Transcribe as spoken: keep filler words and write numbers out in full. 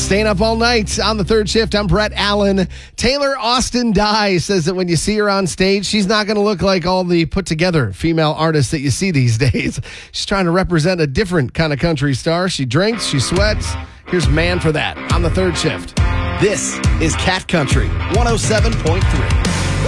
Staying up all night on the third shift. I'm Brett Allen. Taylor Austin Dye says that when you see her on stage, she's not going to look like all the put-together female artists that you see these days. She's trying to represent a different kind of country star. She drinks, she sweats. Here's Man for That on the third shift. This is Cat Country one oh seven point three.